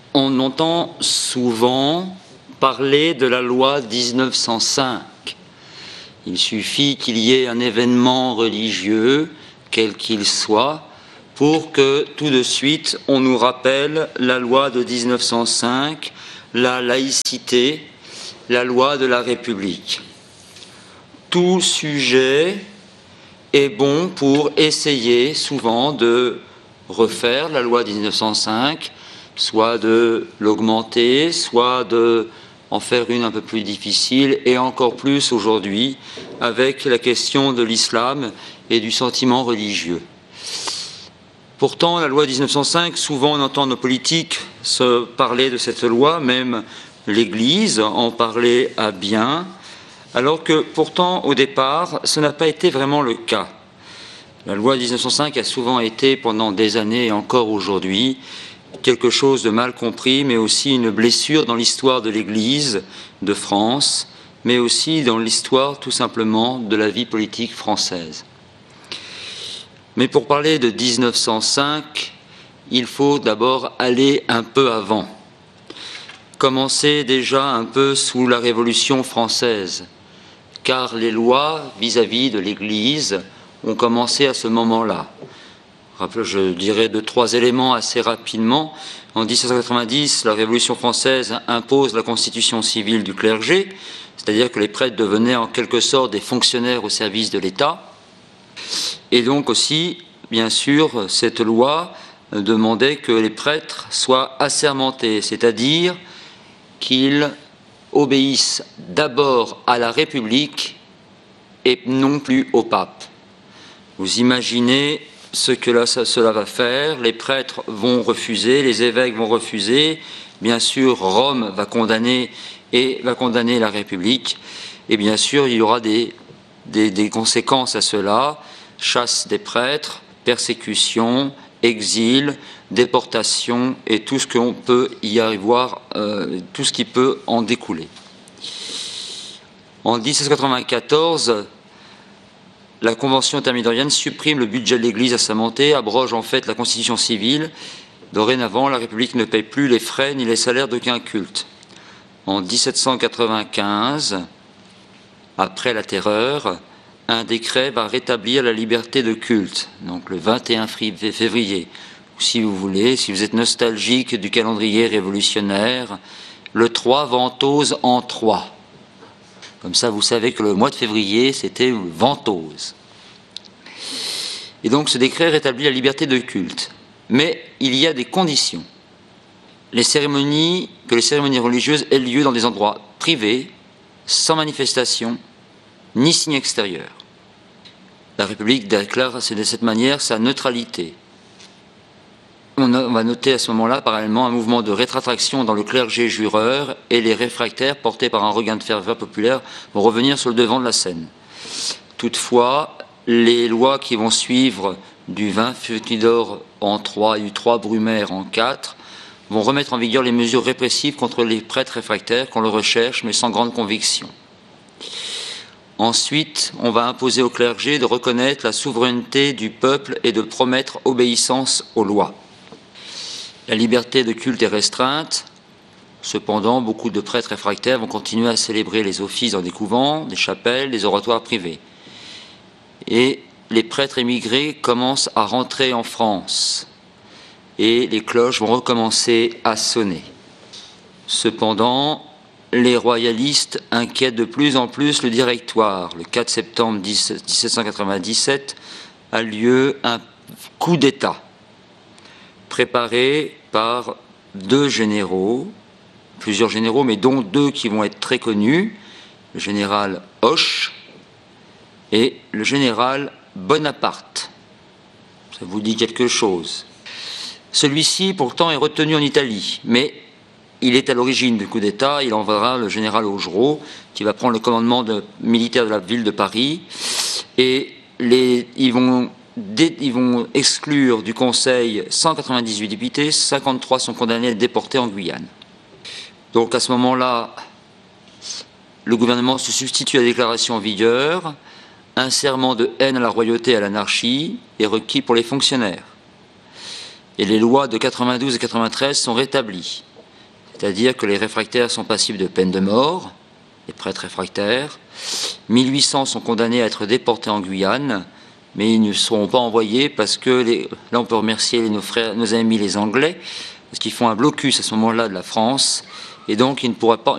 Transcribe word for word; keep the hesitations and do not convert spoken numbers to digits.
On entend souvent parler de la loi mille neuf cent cinq. Il suffit qu'il y ait un événement religieux, quel qu'il soit, pour que tout de suite on nous rappelle la loi de mille neuf cent cinq, la laïcité, la loi de la République. Tout sujet est bon pour essayer souvent de refaire la loi de mille neuf cent cinq, soit de l'augmenter, soit de en faire une un peu plus difficile, et encore plus aujourd'hui avec la question de l'islam et du sentiment religieux. Pourtant, la loi de mille neuf cent cinq, souvent on entend nos politiques se parler de cette loi, même l'Église en parlait à bien, alors que pourtant au départ, ce n'a pas été vraiment le cas. La loi de mille neuf cent cinq a souvent été pendant des années et encore aujourd'hui quelque chose de mal compris, mais aussi une blessure dans l'histoire de l'Église de France, mais aussi dans l'histoire tout simplement de la vie politique française. Mais pour parler de mille neuf cent cinq, il faut d'abord aller un peu avant. Commencer déjà un peu sous la Révolution française, car les lois vis-à-vis de l'Église ont commencé à ce moment-là. Je dirais deux, trois éléments assez rapidement. En mille sept cent quatre-vingt-dix, la Révolution française impose la constitution civile du clergé, c'est-à-dire que les prêtres devenaient en quelque sorte des fonctionnaires au service de l'État. Et donc aussi, bien sûr, cette loi demandait que les prêtres soient assermentés, c'est-à-dire qu'ils obéissent d'abord à la République et non plus au pape. Vous imaginez ce que là, ça, cela va faire. Les prêtres vont refuser, les évêques vont refuser, bien sûr Rome va condamner et va condamner la République, et bien sûr il y aura des, des, des conséquences à cela: chasse des prêtres, persécution, exil, déportation et tout ce qu'on peut y avoir, euh, tout ce qui peut en découler. En mille sept cent quatre-vingt-quatorze, la Convention thermidorienne supprime le budget de l'Église à sa montée, abroge en fait la Constitution civile. Dorénavant, la République ne paye plus les frais ni les salaires d'aucun culte. En mille sept cent quatre-vingt-quinze, après la Terreur, un décret va rétablir la liberté de culte, donc le vingt et un février. Ou si vous voulez, si vous êtes nostalgique du calendrier révolutionnaire, le trois Ventose en trois. Comme ça, vous savez que le mois de février, c'était Ventose. Et donc, ce décret rétablit la liberté de culte. Mais il y a des conditions. Les cérémonies, que les cérémonies religieuses aient lieu dans des endroits privés, sans manifestation, ni signe extérieur. La République déclare de cette manière sa neutralité. On va noter à ce moment-là, parallèlement, un mouvement de rétraction dans le clergé jureur, et les réfractaires, portés par un regain de ferveur populaire, vont revenir sur le devant de la scène. Toutefois, les lois qui vont suivre du vingt Fructidor en trois et du trois Brumaire en quatre vont remettre en vigueur les mesures répressives contre les prêtres réfractaires qu'on le recherche, mais sans grande conviction. Ensuite, on va imposer au clergé de reconnaître la souveraineté du peuple et de promettre obéissance aux lois. La liberté de culte est restreinte. Cependant, beaucoup de prêtres réfractaires vont continuer à célébrer les offices dans des couvents, des chapelles, des oratoires privés. Et les prêtres émigrés commencent à rentrer en France. Et les cloches vont recommencer à sonner. Cependant, les royalistes inquiètent de plus en plus le Directoire. Le quatre septembre mille sept cent quatre-vingt-dix-sept a lieu un coup d'État préparé par deux généraux, plusieurs généraux, mais dont deux qui vont être très connus, le général Hoche et le général Bonaparte. Ça vous dit quelque chose. Celui-ci, pourtant, est retenu en Italie, mais il est à l'origine du coup d'État. Il enverra le général Augereau, qui va prendre le commandement de, militaire de la ville de Paris, et les, ils vont Ils vont exclure du Conseil cent quatre-vingt-dix-huit députés, cinquante-trois sont condamnés à être déportés en Guyane. Donc à ce moment-là, le gouvernement se substitue à la déclaration en vigueur, un serment de haine à la royauté et à l'anarchie est requis pour les fonctionnaires. Et les lois de quatre-vingt-douze et quatre-vingt-treize sont rétablies. c'est-à-dire que les réfractaires sont passibles de peine de mort, les prêtres réfractaires. mille huit cents sont condamnés à être déportés en Guyane, mais ils ne seront pas envoyés parce que, les, là on peut remercier nos frères, nos amis les Anglais, parce qu'ils font un blocus à ce moment-là de la France, et donc ils ne pourront pas,